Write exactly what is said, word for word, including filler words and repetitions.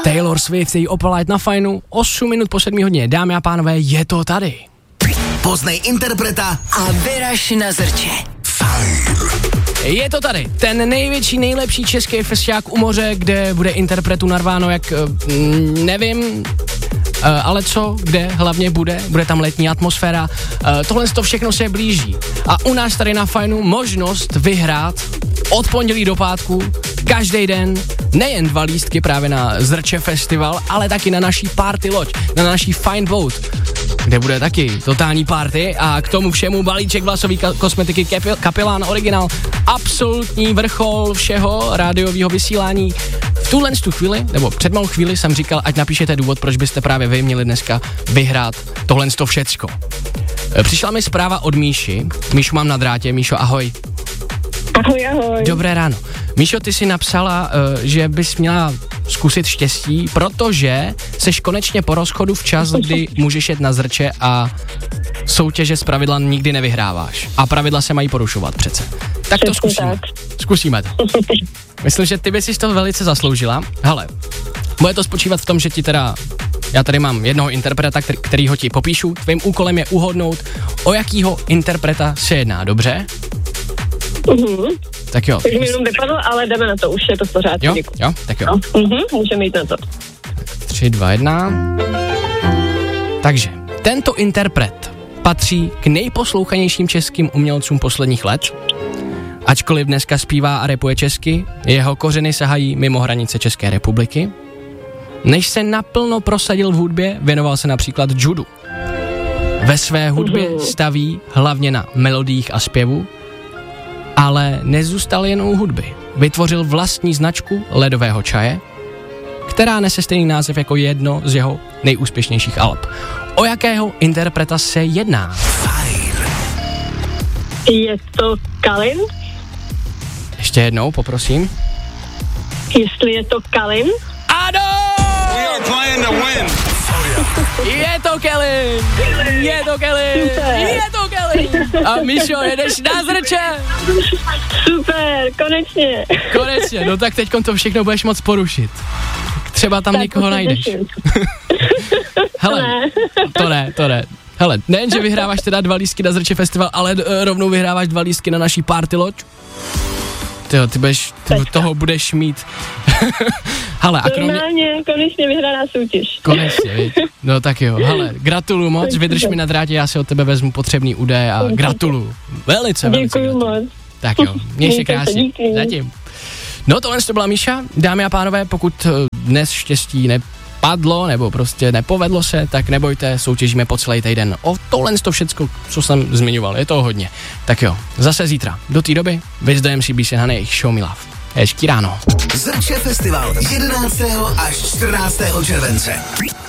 Taylor Swift, její Opal Light na Fajnu, osm minut po sedmé hodině. Dámy a pánové, je to tady. Poznej interpreta a vyraž na zrče. Fajn. Je to tady, ten největší, nejlepší český festiák u moře, kde bude interpretu narváno jak, nevím, ale co, kde hlavně bude, bude tam letní atmosféra, tohle to všechno se blíží. A u nás tady na Fajnu možnost vyhrát od pondělí do pátku, každý den, nejen dva lístky právě na Zrče festival, ale taky na naší party loď, na naší Fine Boat, kde bude taky totální party a k tomu všemu balíček vlasový ka- kosmetiky Kapil- Kapilán originál, absolutní vrchol všeho rádiového vysílání. V tuhle tu chvíli, nebo před malou chvíli jsem říkal, ať napíšete důvod, proč byste právě vy měli dneska vyhrát tohle to všecko. Přišla mi zpráva od Míši, Míšu mám na drátě, Míšo, ahoj. Ahoj, ahoj. Dobré ráno. Míšo, ty si napsala, že bys měla zkusit štěstí, protože seš konečně po rozchodu v čas, kdy můžeš jet na Zrče a soutěže z pravidla nikdy nevyhráváš. A pravidla se mají porušovat přece. Tak to zkusíme. Zkusíme to. Myslím, že ty bys si to velice zasloužila. Hele, bude to spočívat v tom, že ti teda, já tady mám jednoho interpreta, který, kterýho ti popíšu. Tvým úkolem je uhodnout, o jakýho interpreta se jedná, dobře? Uh-huh. Tak jo. Tak mi jenom vypadlo, ale jdeme na to, už je to v pořádku. Jo, jo, tak jo. No. Uh-huh. Můžeme jít na to. tři, dva, jedna. Takže, tento interpret patří k nejposlouchanějším českým umělcům posledních let. Ačkoliv dneska zpívá a rapuje česky, jeho kořeny sahají mimo hranice České republiky. Než se naplno prosadil v hudbě, věnoval se například judu. Ve své hudbě uh-huh. staví hlavně na melodiích a zpěvu, ale nezůstal jen u hudby. Vytvořil vlastní značku ledového čaje, která nese stejný název jako jedno z jeho nejúspěšnějších alb. O jakého interpreta se jedná? Fajn. Je to Kalin? Ještě jednou, poprosím. Jestli je to Kalin? Ano! We are playing to win. Je to Kelly! Je to Kelly! Je to Kelly! A Míšo, jedeš na Zrče! Super, konečně. Konečně, no tak teďkon to všechno budeš moc porušit. Třeba tam tak někoho najdeš. Hele, ne. to ne, to ne. Hele, nejen, že vyhráváš teda dva lístky na Zrče festival, ale uh, rovnou vyhráváš dva lístky na naší party loď. Tyjo, ty, budeš, ty toho budeš mít. Hele, a kromě... Normálně, konečně vyhraná soutěž. Konečně, viď? No tak jo, hele, gratuluju moc, vydrž mi na drátě, já si od tebe vezmu potřebný údaje a gratuluju. Velice, velice. Děkuju moc. Tak jo, měj se krásně. Zatím. No tohle to byla Míša, dámy a pánové, pokud dnes štěstí nepadlo, nebo prostě nepovedlo se, tak nebojte, soutěžíme po celý týden. O tohle to všecko, co jsem zmiňoval, je to hodně. Tak jo, zase zítra. Do té doby, vyzdajem si bí se na jejich Show Me Love. Hezký ráno. Zrče festival jedenáctého až čtrnáctého července.